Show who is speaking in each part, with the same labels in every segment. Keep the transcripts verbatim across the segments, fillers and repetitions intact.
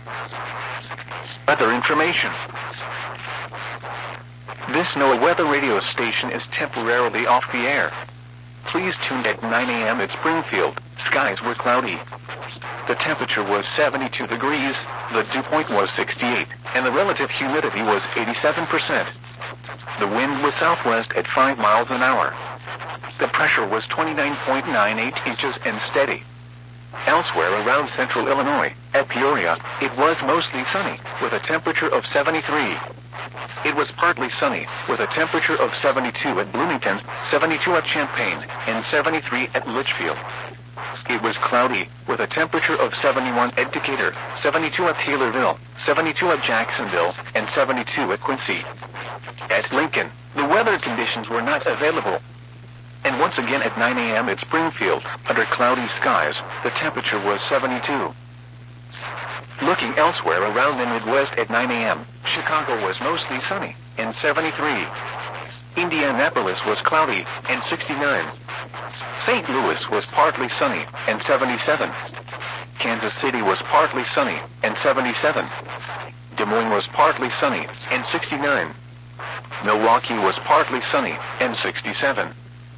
Speaker 1: Weather information. This NOAA weather radio station is temporarily off the air. Please tune at nine a m at Springfield. Skies were cloudy. The temperature was seventy-two degrees, the dew point was sixty-eight, and the relative humidity was eighty-seven percent. The wind was southwest at five miles an hour. The pressure was twenty-nine point nine eight inches and steady. Elsewhere around central Illinois, at Peoria, it was mostly sunny, with a temperature of seventy-three. It was partly sunny, with a temperature of seventy-two at Bloomington, seventy-two at Champaign, and seventy-three at Litchfield. It was cloudy, with a temperature of seventy-one at Decatur, seventy-two at Taylorville, seventy-two at Jacksonville, and seventy-two at Quincy. At Lincoln, the weather conditions were not available. And once again at nine a m at Springfield, under cloudy skies, the temperature was seventy-two. Looking elsewhere around the Midwest at nine a m, Chicago was mostly sunny, and seventy-three. Indianapolis was cloudy, and sixty-nine. Saint Louis was partly sunny, and seventy-seven. Kansas City was partly sunny, and seventy-seven. Des Moines was partly sunny, and sixty-nine. Milwaukee was partly sunny, and sixty-seven.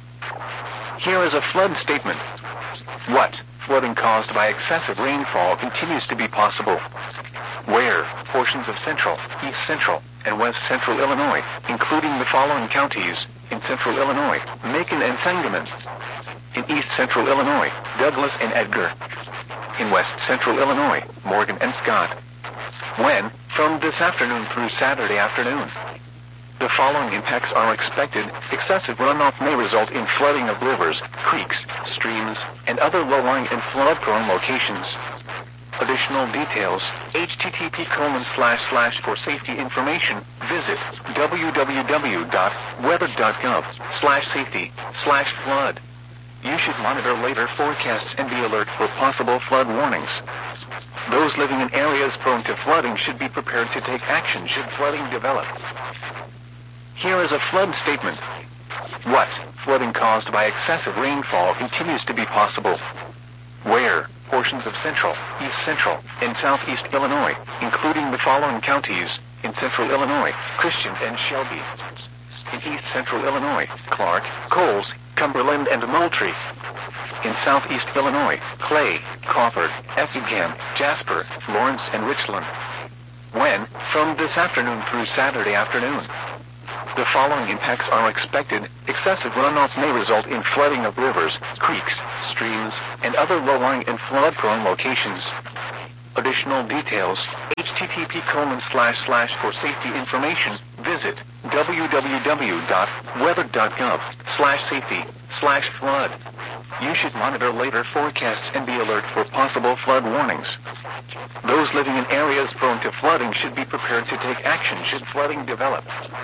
Speaker 1: Here is a flood statement. What? Flooding caused by excessive rainfall continues to be possible. Where? Portions of central, east central, and west central Illinois, including the following counties: in central Illinois, Macon and Sangamon. In east central Illinois, Douglas and Edgar. In west central Illinois, Morgan and Scott. When? From this afternoon through Saturday afternoon. The following impacts are expected. Excessive runoff may result in flooding of rivers, creeks, streams, and other low-lying and flood-prone locations. Additional details, http colon slash slash for safety information, visit www.weather.gov slash safety slash flood. You should monitor later forecasts and be alert for possible flood warnings. Those living in areas prone to flooding should be prepared to take action should flooding develop. Here is a flood statement. What? Flooding caused by excessive rainfall continues to be possible. Where? Portions of central, east central, and southeast Illinois, including the following counties: in central Illinois, Christian and Shelby. In east central Illinois, Clark, Coles, Cumberland, and Moultrie. In southeast Illinois, Clay, Crawford, Effingham, Jasper, Lawrence, and Richland. When? From this afternoon through Saturday afternoon. The following impacts are expected. Excessive runoff may result in flooding of rivers, creeks, streams, and other low-lying and flood-prone locations. Additional details, http colon slash slash for safety information, visit www.weather.gov slash safety slash flood. You should monitor later forecasts and be alert for possible flood warnings. Those living in areas prone to flooding should be prepared to take action should flooding develop.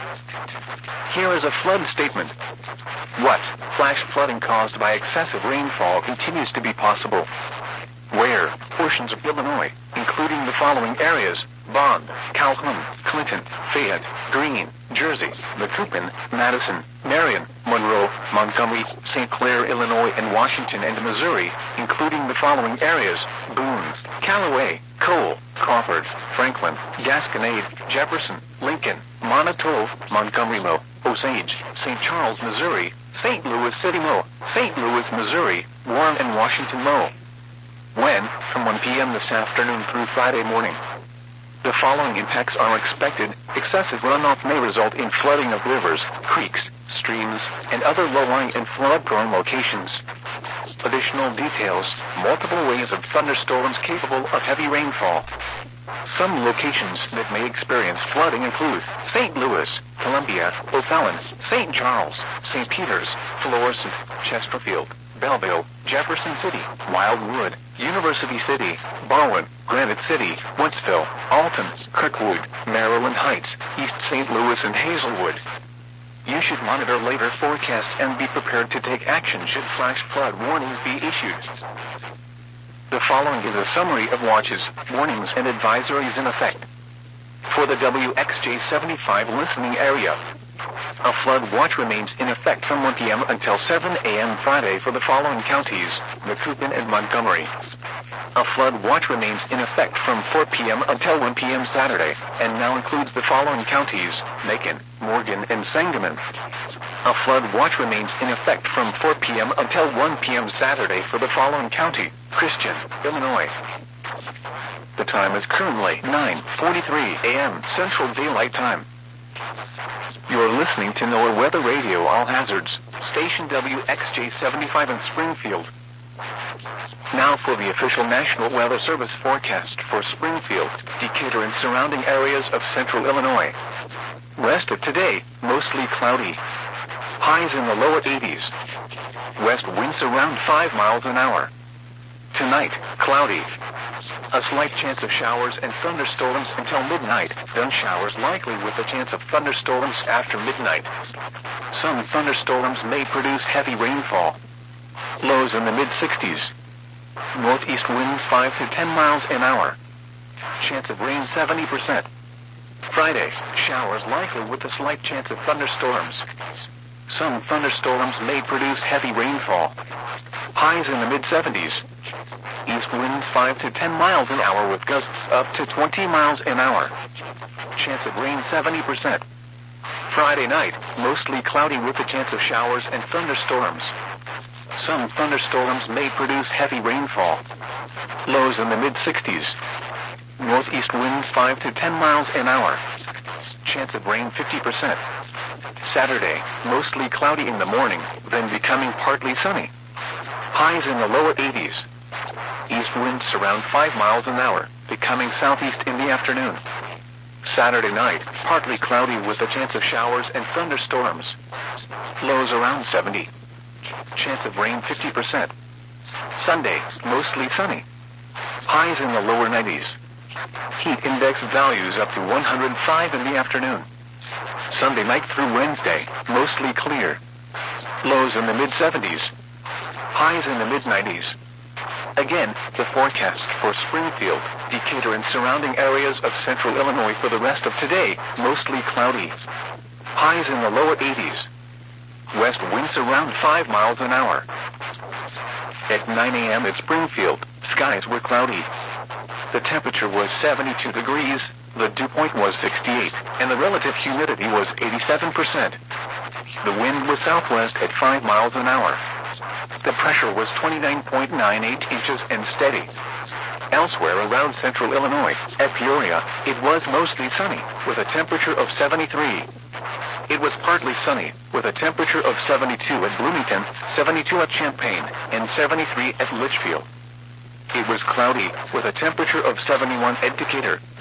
Speaker 1: Here is a flood statement. What? Flash flooding caused by excessive rainfall continues to be possible. Where? Portions of Illinois, including the following areas: Bond, Calhoun, Clinton, Fayette, Greene, Jersey, Macoupin, Madison, Marion, Monroe, Montgomery, Saint Clair, Illinois, and Washington and Missouri, including the following areas: Boone, Callaway, Cole, Crawford, Franklin, Gasconade, Jefferson, Lincoln, Monotole, Montgomery Mo, Osage, Saint Charles, Missouri, Saint Louis City Mo, Saint Louis, Missouri, Warren, and Washington Mo. When? From one p m this afternoon through Friday morning. The following impacts are expected. Excessive runoff may result in flooding of rivers, creeks, streams, and other low-lying and flood-prone locations. Additional details, multiple waves of thunderstorms capable of heavy rainfall. Some locations that may experience flooding include Saint Louis, Columbia, O'Fallon, Saint Charles, Saint Peters, Florissant, Chesterfield, Belleville, Jefferson City, Wildwood, University City, Barwon, Granite City, Wentzville, Alton, Kirkwood, Maryland Heights, East Saint Louis, and Hazelwood. You should monitor later forecasts and be prepared to take action should flash flood warnings be issued. The following is a summary of watches, warnings, and advisories in effect. For the W X J seventy-five listening area, A flood watch remains in effect from one p.m. until seven a.m. Friday for the following counties: Macoupin and Montgomery. A flood watch remains in effect from four p.m. until one p.m. Saturday, and now includes the following counties: Macon, Morgan, and Sangamon. A flood watch remains in effect from four p.m. until one p.m. Saturday for the following county: Christian, Illinois. The time is currently nine forty-three a.m. Central Daylight Time. You are listening to NOAA Weather Radio All Hazards, station W X J seventy-five in Springfield. Now for the official National Weather Service forecast for Springfield, Decatur, and surrounding areas of central Illinois. Rest of today, mostly cloudy. Highs in the lower eighties. West winds around five miles an hour. Tonight, cloudy. A slight chance of showers and thunderstorms until midnight, then showers likely with a chance of thunderstorms after midnight. Some thunderstorms may produce heavy rainfall. Lows in the mid-sixties. Northeast winds five to ten miles an hour. Chance of rain seventy percent. Friday, showers likely with a slight chance of thunderstorms. Some thunderstorms may produce heavy rainfall. Highs in the mid-seventies. East winds five to ten miles an hour with gusts up to twenty miles an hour. Chance of rain seventy percent. Friday night, mostly cloudy with a chance of showers and thunderstorms. Some thunderstorms may produce heavy rainfall. Lows in the mid-sixties. Northeast winds five to ten miles an hour. Chance of rain fifty percent. Saturday, mostly cloudy in the morning, then becoming partly sunny. Highs in the lower eighties. East winds around five miles an hour, becoming southeast in the afternoon. Saturday night, partly cloudy with a chance of showers and thunderstorms. Lows around seventy. Chance of rain fifty percent. Sunday, mostly sunny. Highs in the lower nineties. Heat index values up to one hundred five in the afternoon. Sunday night through Wednesday, mostly clear. Lows in the mid-seventies. Highs in the mid-nineties. Again, the forecast for Springfield, Decatur, and surrounding areas of central Illinois for the rest of today, mostly cloudy. Highs in the lower eighties. West winds around five miles an hour. At nine a.m. at Springfield, skies were cloudy. The temperature was seventy-two degrees, the dew point was sixty-eight, and the relative humidity was eighty-seven percent. The wind was southwest at five miles an hour. The pressure was twenty-nine point nine eight inches and steady. Elsewhere around central Illinois, at Peoria, it was mostly sunny, with a temperature of seventy-three. It was partly sunny, with a temperature of seventy-two at Bloomington, seventy-two at Champaign, and seventy-three at Litchfield. It was cloudy, with a temperature of seventy-one at Decatur,